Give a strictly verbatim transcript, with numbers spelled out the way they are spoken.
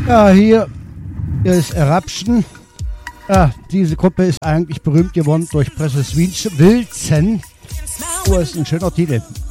Ja, hier, hier ist Eruption. Ja, diese Gruppe ist eigentlich berühmt geworden durch Precious Wilson. Oh, ist ein schöner Titel.